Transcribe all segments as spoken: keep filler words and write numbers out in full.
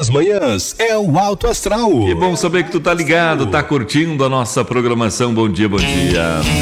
das manhãs é o Alto Astral. Que bom saber que tu tá ligado, tá curtindo a nossa programação. Bom dia, bom dia.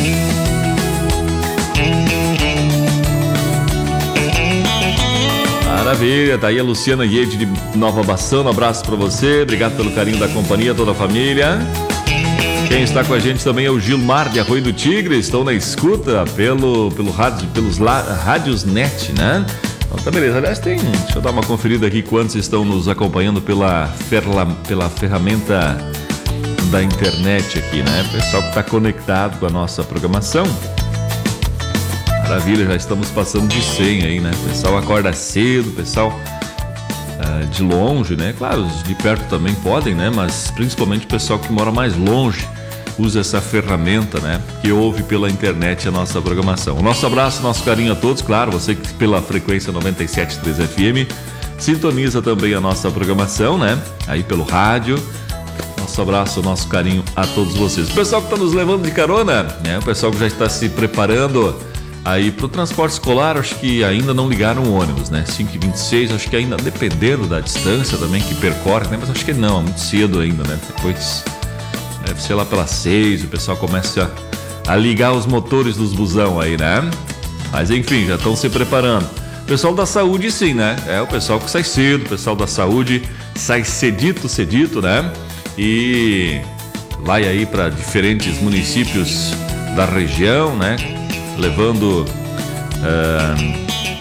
Maravilha, tá aí a Luciana Guede de Nova Bassano, um abraço pra você, obrigado pelo carinho da companhia, toda a família. Quem está com a gente também é o Gilmar de Arroio do Tigre, estão na escuta pelo, pelo rádio, pelos la, rádios net, né? Então tá beleza, aliás tem, deixa eu dar uma conferida aqui quantos estão nos acompanhando pela, ferla, pela ferramenta da internet aqui, né? O pessoal que está conectado com a nossa programação. Maravilha, já estamos passando de cem aí, né? O pessoal acorda cedo, o pessoal uh, de longe, né? Claro, os de perto também podem, né? Mas principalmente o pessoal que mora mais longe usa essa ferramenta, né? Que ouve pela internet a nossa programação. O nosso abraço, nosso carinho a todos, claro, você que pela frequência noventa e sete ponto três F M sintoniza também a nossa programação, né? Aí pelo rádio. Nosso abraço, nosso carinho a todos vocês. O pessoal que está nos levando de carona, né? O pessoal que já está se preparando aí para o transporte escolar, acho que ainda não ligaram o ônibus, né? cinco e vinte e seis, acho que ainda dependendo da distância também que percorre, né? Mas acho que não, é muito cedo ainda, né? Depois, deve ser lá pelas seis, o pessoal começa a, a ligar os motores dos busão aí, né? Mas enfim, já estão se preparando. O pessoal da saúde sim, né? É o pessoal que sai cedo, o pessoal da saúde sai cedito, cedito, né? E vai aí para diferentes municípios da região, né? Levando uh,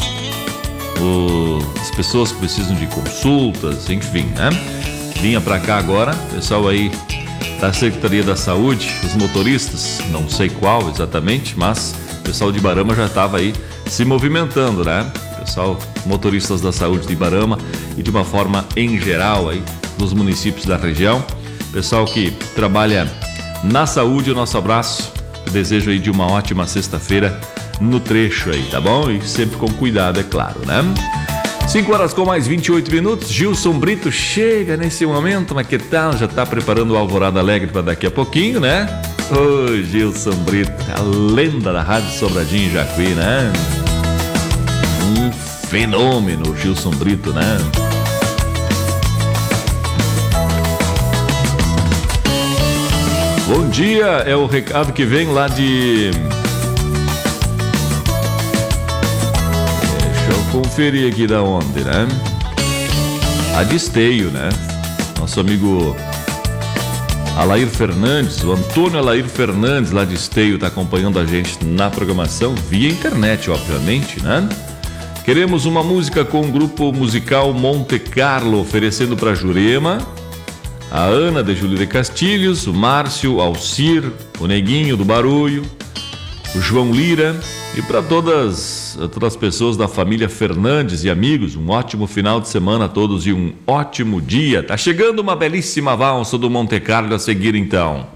o, as pessoas que precisam de consultas, enfim, né? Vinha para cá agora, pessoal aí da Secretaria da Saúde, os motoristas, não sei qual exatamente, mas o pessoal de Ibarama já estava aí se movimentando, né? Pessoal, motoristas da saúde de Ibarama e de uma forma em geral aí dos municípios da região. Pessoal que trabalha na saúde, o nosso abraço. Desejo aí de uma ótima sexta-feira no trecho aí, tá bom? E sempre com cuidado, é claro, né? cinco horas com mais vinte e oito minutos. Gilson Brito chega nesse momento, mas que tal? Já tá preparando o Alvorada Alegre para daqui a pouquinho, né? Ô, Gilson Brito, a lenda da Rádio Sobradinho em Jacuí, né? Um fenômeno, Gilson Brito, né? Bom dia, é o recado que vem lá de... Deixa eu conferir aqui da onde, né? A de Esteio, né? Nosso amigo Alair Fernandes, o Antônio Alair Fernandes lá de Esteio tá acompanhando a gente na programação via internet, obviamente, né? Queremos uma música com o grupo musical Monte Carlo, oferecendo para Jurema, a Ana de Júlio de Castilhos, o Márcio, Alcir, o Neguinho do Barulho, o João Lira e para todas, todas as pessoas da família Fernandes e amigos, um ótimo final de semana a todos e um ótimo dia. Tá chegando uma belíssima valsa do Monte Carlo a seguir então.